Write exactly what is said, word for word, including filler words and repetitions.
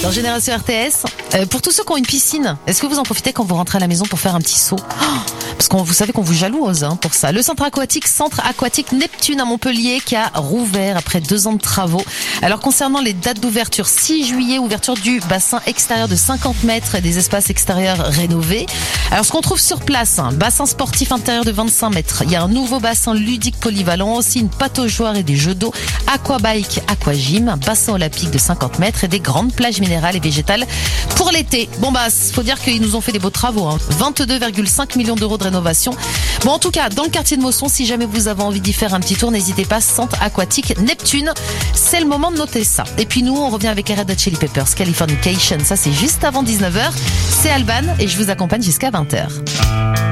dans Génération R T S. Euh, pour tous ceux qui ont une piscine, est-ce que vous en profitez quand vous rentrez à la maison pour faire un petit saut? oh, Parce que vous savez qu'on vous jalouse hein, pour ça. Le centre aquatique, centre aquatique Neptune à Montpellier qui a rouvert après deux ans de travaux. Alors concernant les dates d'ouverture, six juillet, ouverture du bassin extérieur de cinquante mètres et des espaces extérieurs rénovés. Alors ce qu'on trouve sur place, un bassin sportif intérieur de vingt-cinq mètres. Il y a un nouveau bassin ludique polyvalent, aussi une pataugeoire et des jeux d'eau, aquabike, aquagym, un bassin olympique de cinquante mètres et des grandes plages minérales et végétales pour l'été. Bon bah, faut dire qu'ils nous ont fait des beaux travaux, hein. vingt-deux virgule cinq millions d'euros de rénovation. Bon, en tout cas, dans le quartier de Mosson, si jamais vous avez envie d'y faire un petit tour, n'hésitez pas, centre aquatique Neptune. C'est le moment de noter ça. Et puis nous, on revient avec les Red Hot Chili Peppers, Californication. Ça, c'est juste avant dix-neuf heures. C'est Alban et je vous accompagne jusqu'à vingt heures.